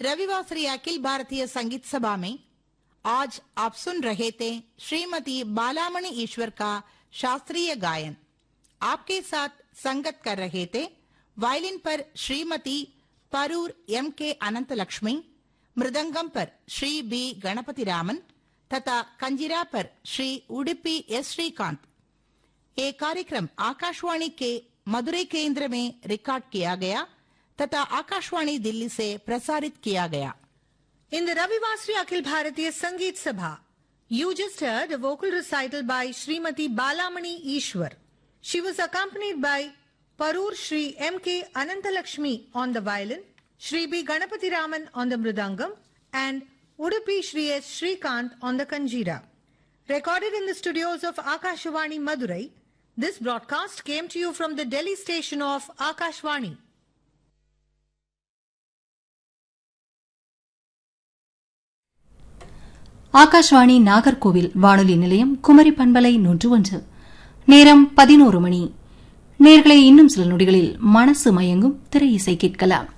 रविवासरी अखिल भारतीय संगीत सभा में आज आप सुन रहे थे श्रीमती बालामणि ईश्वर का शास्त्रीय गायन। आपके साथ संगत कर रहे थे वायलिन पर श्रीमती परूर M.K. अनंत लक्ष्मी, मृदंगम पर श्री बी गणपति रामन तथा कंजीरा पर श्री उडुपी एस श्रीकांत। ये कार्यक्रम आकाशवाणी के मदुरै केंद्र में रिकॉर्ड किया गया तथा आकाशवाणी दिल्ली से प्रसारित किया गया। In the Ravivasri Akhil Bharatiya Sangeet Sabha, you just heard a vocal recital by Srimati Balamani Ishwar. She was accompanied by Parur Shri M.K. Anantalakshmi on the violin, Shri B. Ganapati Raman on the mridangam, and Udupi Shri S. Shrikant on the kanjira. Recorded in the studios of Akashvani Madurai, this broadcast came to you from the Delhi station of Akashvani. Akashvani Nagercoil வானொலி நிலையம் குமரி பண்பலை 101. நேரம் 11 மணி. நேர்களை இன்னும் சில நொடிகளில் மனசு மயங்கும் திரை இசை கேட்கலாம்.